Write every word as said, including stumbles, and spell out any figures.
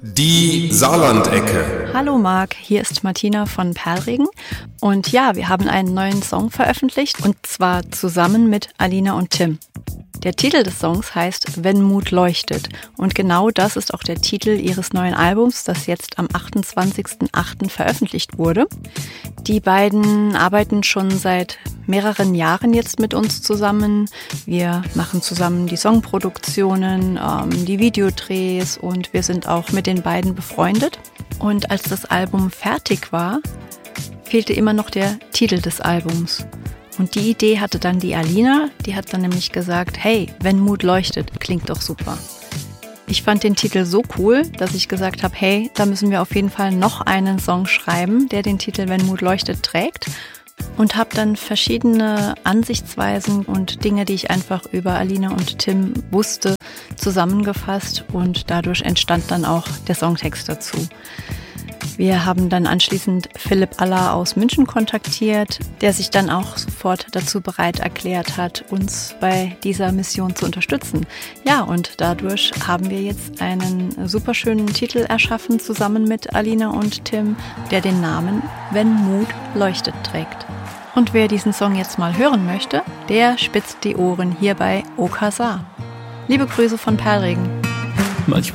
Die Saarlandecke. Hallo Marc, hier ist Martina von Perlregen und ja, wir haben einen neuen Song veröffentlicht und zwar zusammen mit Alina und Tim. Der Titel des Songs heißt Wenn Mut leuchtet und genau das ist auch der Titel ihres neuen Albums, das jetzt am achtundzwanzigsten achten veröffentlicht wurde. Die beiden arbeiten schon seit mehreren Jahren jetzt mit uns zusammen. Wir machen zusammen die Songproduktionen, ähm, die Videodrehs und wir sind auch mit den beiden befreundet. Und als das Album fertig war, fehlte immer noch der Titel des Albums. Und die Idee hatte dann die Alina, die hat dann nämlich gesagt, hey, wenn Mut leuchtet, klingt doch super. Ich fand den Titel so cool, dass ich gesagt habe, hey, da müssen wir auf jeden Fall noch einen Song schreiben, der den Titel Wenn Mut leuchtet trägt. Und habe dann verschiedene Ansichtsweisen und Dinge, die ich einfach über Alina und Tim wusste, zusammengefasst und dadurch entstand dann auch der Songtext dazu. Wir haben dann anschließend Philipp Aller aus München kontaktiert, der sich dann auch sofort dazu bereit erklärt hat, uns bei dieser Mission zu unterstützen. Ja, und dadurch haben wir jetzt einen super schönen Titel erschaffen, zusammen mit Alina und Tim, der den Namen Wenn Mut leuchtet trägt. Und wer diesen Song jetzt mal hören möchte, der spitzt die Ohren hier bei O K Saar. Liebe Grüße von Perlregen. Manchmal